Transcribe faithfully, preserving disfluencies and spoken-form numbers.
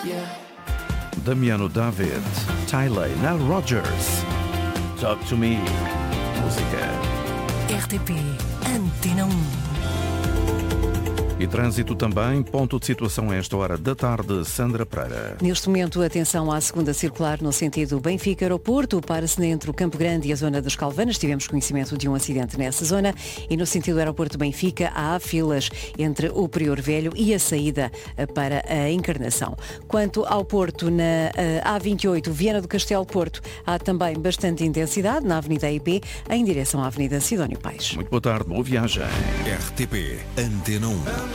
Damiano David, Tyler, Nile Rodgers. Talk to me. Música. R T P Antena um. E trânsito também, ponto de situação a esta hora da tarde, Sandra Pereira. Neste momento, atenção à segunda circular no sentido Benfica-Aeroporto, para-se entre o Campo Grande e a zona das Calvanas. Tivemos conhecimento de um acidente nessa zona e no sentido Aeroporto-Benfica há filas entre o Prior Velho e a saída para a Encarnação. Quanto ao Porto, na A vinte e oito, Viana do Castelo-Porto, há também bastante intensidade na Avenida I P, em direção à Avenida Sidónio Pais. Muito boa tarde, boa viagem. R T P Antena um.